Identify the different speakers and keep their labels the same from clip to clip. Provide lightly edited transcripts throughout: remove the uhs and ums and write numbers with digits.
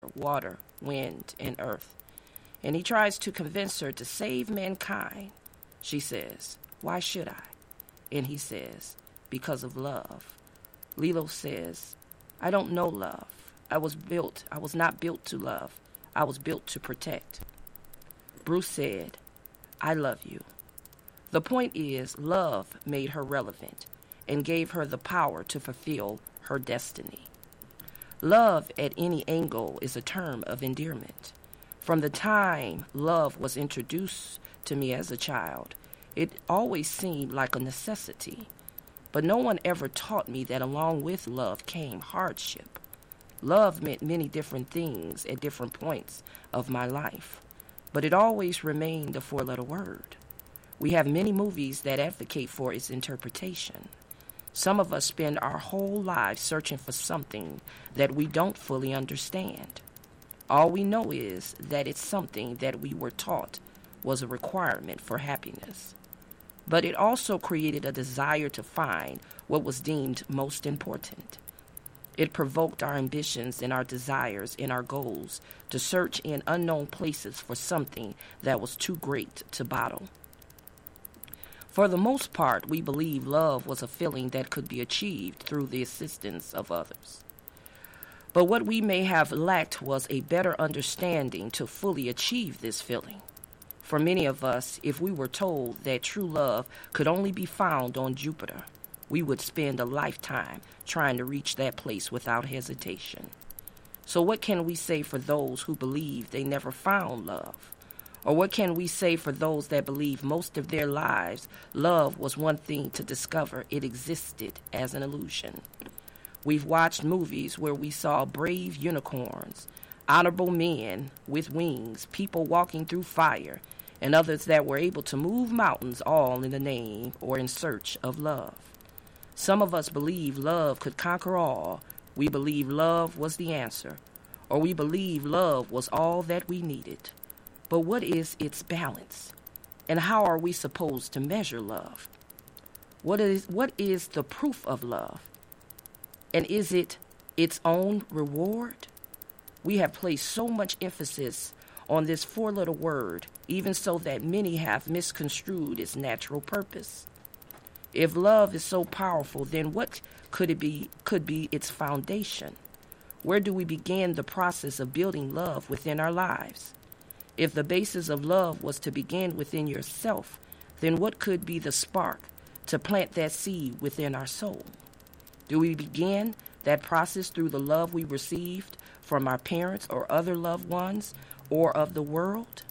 Speaker 1: water, wind, and earth. And he tries to convince her to save mankind. She says, "Why should I?" And he says, "Because of love." Lilo says, "I don't know love. I was not built to love. I was built to protect." Bruce said, "I love you." The point is, love made her relevant and gave her the power to fulfill her destiny. Love at any angle is a term of endearment. From the time love was introduced to me as a child, it always seemed like a necessity. But no one ever taught me that along with love came hardship. Love meant many different things at different points of my life, but it always remained a four-letter word. We have many movies that advocate for its interpretation. Some of us spend our whole lives searching for something that we don't fully understand. All we know is that it's something that we were taught was a requirement for happiness. But it also created a desire to find what was deemed most important. It provoked our ambitions and our desires and our goals to search in unknown places for something that was too great to bottle. For the most part, we believe love was a feeling that could be achieved through the assistance of others. But what we may have lacked was a better understanding to fully achieve this feeling. For many of us, if we were told that true love could only be found on Jupiter, we would spend a lifetime trying to reach that place without hesitation. So what can we say for those who believe they never found love? Or what can we say for those that believe most of their lives love was one thing to discover it existed as an illusion? We've watched movies where we saw brave unicorns, honorable men with wings, people walking through fire, and others that were able to move mountains all in the name or in search of love. Some of us believe love could conquer all. We believe love was the answer, or we believe love was all that we needed. But what is its balance? And how are we supposed to measure love? What is the proof of love? And is it its own reward? We have placed so much emphasis on this four-letter word, even so that many have misconstrued its natural purpose. If love is so powerful, then what could be its foundation? Where do we begin the process of building love within our lives? If the basis of love was to begin within yourself, then what could be the spark to plant that seed within our soul? Do we begin that process through the love we received from our parents or other loved ones or of the world?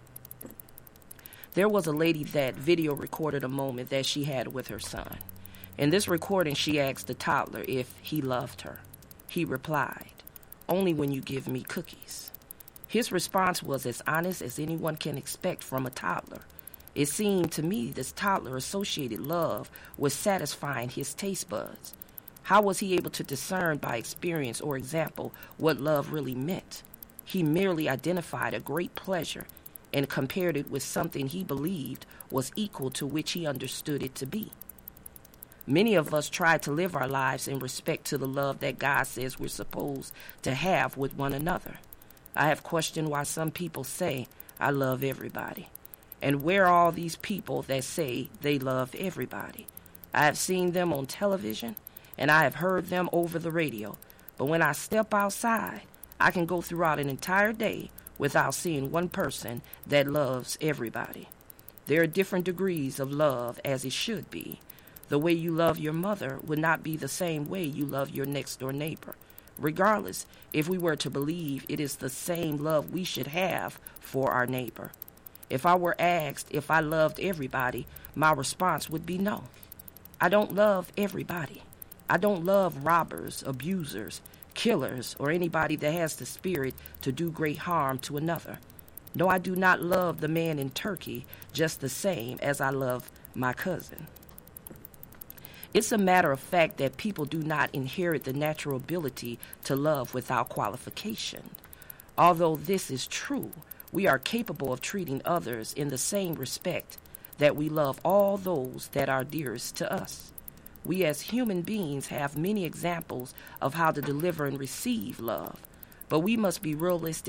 Speaker 1: There was a lady that video recorded a moment that she had with her son. In this recording, she asked the toddler if he loved her. He replied, "Only when you give me cookies." His response was as honest as anyone can expect from a toddler. It seemed to me this toddler associated love with satisfying his taste buds. How was he able to discern by experience or example what love really meant? He merely identified a great pleasure and compared it with something he believed was equal to which he understood it to be. Many of us try to live our lives in respect to the love that God says we're supposed to have with one another. I have questioned why some people say, "I love everybody." And where are all these people that say they love everybody? I have seen them on television, and I have heard them over the radio. But when I step outside, I can go throughout an entire day without seeing one person that loves everybody. There are different degrees of love, as it should be. The way you love your mother would not be the same way you love your next-door neighbor. Regardless, if we were to believe it is the same love we should have for our neighbor. If I were asked if I loved everybody, my response would be no. I don't love everybody. I don't love robbers, abusers, killers, or anybody that has the spirit to do great harm to another. No, I do not love the man in Turkey just the same as I love my cousin. It's a matter of fact that people do not inherit the natural ability to love without qualification. Although this is true, we are capable of treating others in the same respect that we love all those that are dearest to us. We as human beings have many examples of how to deliver and receive love, But we must be realistic